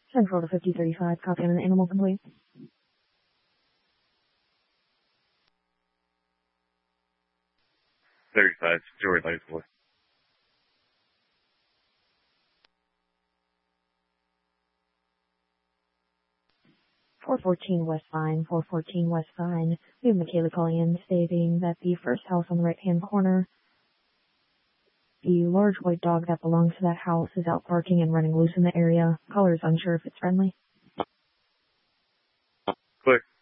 Central to 5035, copy on an animal complaint. Joey Lights Boy. West Vine, 414 West Vine. We have Michaela calling in stating that the first house on the right-hand corner, the large white dog that belongs to that house is out barking and running loose in the area. Caller is unsure if it's friendly. Click.